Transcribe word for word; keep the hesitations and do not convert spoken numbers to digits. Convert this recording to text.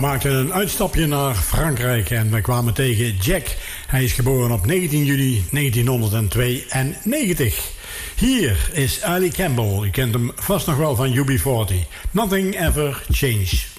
maakten een uitstapje naar Frankrijk en we kwamen tegen Jack. Hij is geboren op negentien juli negentienhonderdtweeënnegentig. Hier is Ali Campbell. U kent hem vast nog wel van U B forty. Nothing Ever Changed.